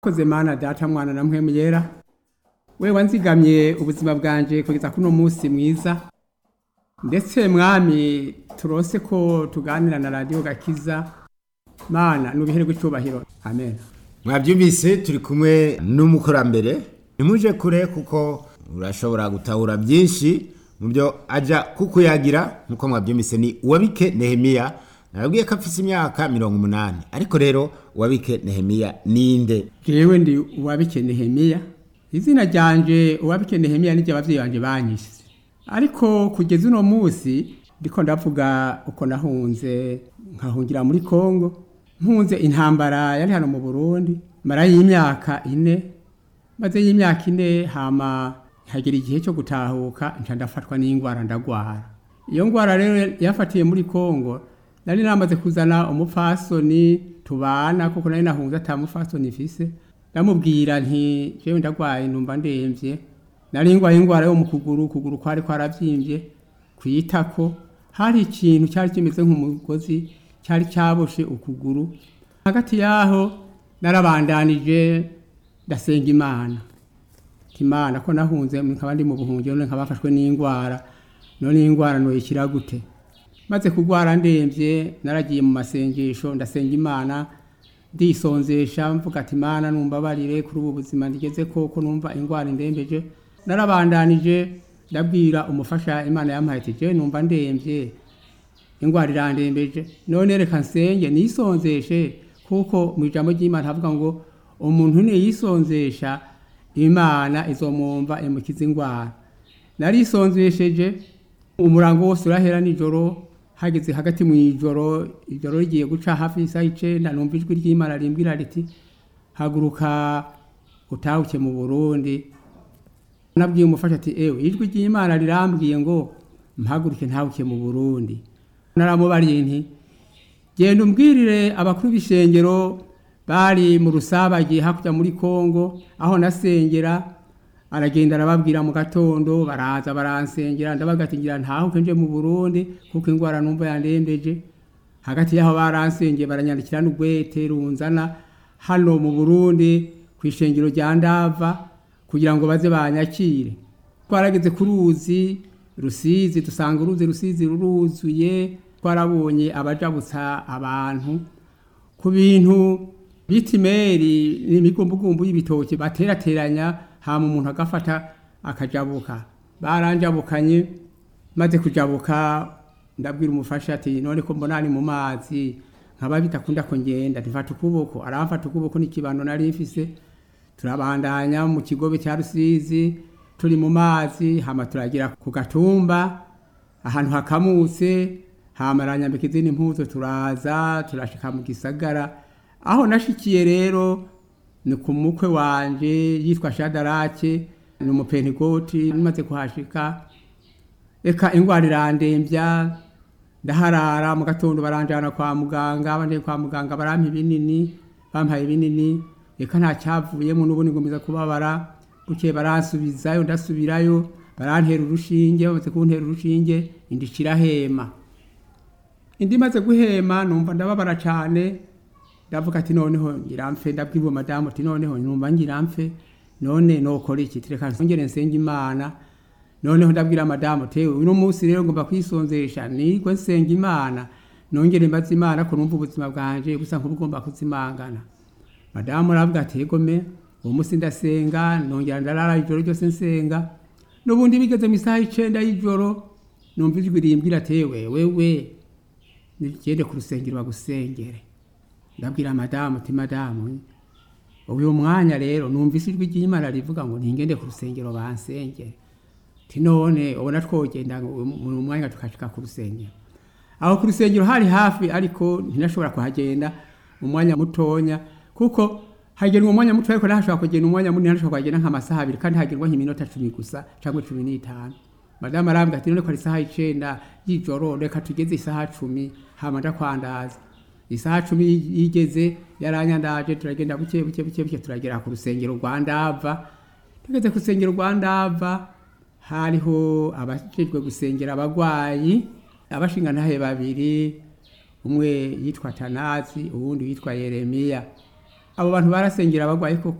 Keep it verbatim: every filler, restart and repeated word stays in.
koze mana data mwana na mpwemu yera we wanzigamye ubuzima bwanje kugeza kuno munsi mwiza ndetse mwami turose ko tuganira na radio Gakiza mana nubiherwe cyubahiro amen. Mwabyumvise turi kumwe n'umukorambere nimuje kure kuko urashobora gutahura byinshi mu byo aja kukuyagira nkuko mwabyumvise ni Uwabike Nehemia. Nabwiye ko afise imyaka mirongo umunani ariko rero Uwabike Nehemia ninde? Jewe ndi Uwabike Nehemia. Izina ryanje Uwabike Nehemia nije abavyeyi banje banyise. Ariko kugeza uno munsi ndiko ndavuga uko nahunze nkahungira muri Kongo. Mpunze intambara yari hano mu Burundi mara y'imyaka ine. Maze y'imyaka ine hama hagera igihe cyo gutahuka nca ndafatwa n'ingwara ndagwara. Iyo ngwara rero yafatiye muri Kongo. Nari namaze kuzana umupfasoni tubana kuko nari nahunze atamupfasoni ifise. Ndamubwira nti jewe ndagwaye numva ndemvye. Nari ngwaye ingwara yo mu kuguru kuguru kwari kwaravyimbye kwitako. Hari ikintu cyari kimeze nk'umugozi cyari cyaboshe ukuguru. Hagati yaho narabandanije ndasenga Imana. Imana ko nahunze nkabandi mu buhungiro none nkabafashwe n'ingwara. None ingwara no ikira gute? Maze kugwara ndemvye naragiye mu masengesho ndasenga Imana ndisonzesha mvuga ati Imana numbabarire kuri ubu buzima ndigeze koko numva ingwara indembeje. Narabandanije ndabwira umufasha Imana yampaye ati je numva ndemvye ingwara irandembeje none reka nsenge nisonzeshe kuko mu ijambo ry'Imana havuga ngo umuntu ne yisonzesha Imana izomumva emukiza ingwara. Narisonzesheje umurango wose urahera nijoro. Hageze hagati mu ijoro ijoro rigiye guca hafi isa icenda numva ijwi ry'Imana rimbwira riti haguruka utahuke mu Burundi. Nabwiye umufasha ati ewe ijwi ry'Imana rirambwiye ngo mpaguruke ntahuke mu Burundi. Naramubariye nti genda umbwirire abakuru b'ishengero bari mu Rusabagi hakurya muri Kongo aho nasengera. Aragenda arababwira mu gatondo baraza baransengera ndabagatingira ntahuke nje mu Burundi kuko ingwara numva yandembeje. Hagati yaho baransengeye baranyandikira n'ugwete runzana hano mu Burundi kwishengero rya Ndava kugira ngo baze banyakire. Twarageze ku ruzi Rusizi dusanga uruzi Rusizi ruruzuye. Twarabonye abajabutsa abantu ku bintu bitimeri n'imigumbugumbu y'ibitoke baterateranya hama umuntu agafata akajabuka. Baranjabukanye maze kujabuka ndabwira umufasha ati none ko mbona ari mu mazi nkaba bitakunda ko ngenda ndifata ukuboko. Aramfata ukuboko n'ikibando nari mfise turabandanya mu kigobe cya Rusizi turi mu mazi hama turagira ku Gatumba ahantu hakamutse hama aranyambika izindi mpuzo turaza turashika mu gisagara. Aho nashikiye rero ni ku mukwe wanje yitwa Shadarake ni umupentegoti. Maze kuhashika eka ingwara irandembya ndaharara mu gatondo baranjana kwa muganga. Abandi kwa muganga barampa ibinini bampaye ibinini eka nta cyavuyemo n'ubundi ngomeza kubabara. Buke baransubizayo ndasubirayo barantera urushinge. Bamaze kuntera urushinge indikira hema. Indi maze guhema numva ndababara cyane. Ndavuga ati noneho ngiramfe ndabwirwa madamu ati noneho numva ngiramfe none nokora iki tireka nsongere nsenga Imana. Noneho ndabwira madamu tewe uno munsi rero ngomba kwisonzesha niko nsenga Imana nongere mbaza Imana ko numva ubuzima bwanje gusa nk'ubugomba kuzimangana. Madamu aravuga ati egome uwo munsi ndasenga nongera ndarara ijoro ryose nsenga. Nubundi bigeze mu isaha icenda y'ijoro numva ijwi rimbwira tewe wewe nigende ku rusengero bagusengere. Ndabwira madamu ati madamu uyu mwanya rero numvise ijwi ry'Imana rivuga ngo ningende ku rusengero bansengere. Ti none ubona twogenda mu mwanya tukashika ku rusengero. Aho ku rusengero hari hafi ariko ntinashobora kuhagenda umwanya mutonya kuko hagenwa umwanya muto ariko ntashobora kugenda umwanya munini ntashobora kugenda nk'amasaha abiri kandi hagenwa nk'iminota cumi gusa cyangwa cumi n'itanu. Madamu arambwira ati none ko ari isaha icenda y'ijoro reka tugeze isaha cumi hama ndakwandaza. Isaha cumi yigeze yaranyandaje turagenda buke buke buke buke turagera ku rusengero rwa Ndava. Tugeze ku rusengero rwa Ndava hariho abashijwe gusengera abagwayi abashinga ntahe babiri umwe yitwa Tanazi uwundi yitwa Yeremia. abo bantu barasengera abagwaye koko